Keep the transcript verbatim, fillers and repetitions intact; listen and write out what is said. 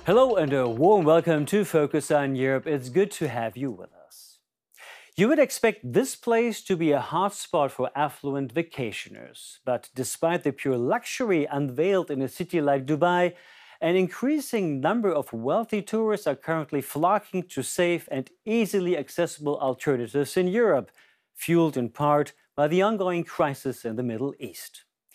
Hello and a warm welcome to Focus on Europe. It's good to have you with us. You would expect this place to be a hotspot for affluent vacationers, but despite the pure luxury unveiled in a city like Dubai, an increasing number of wealthy tourists are currently flocking to safe and easily accessible alternatives in Europe, fueled in part by the ongoing crisis in the Middle East.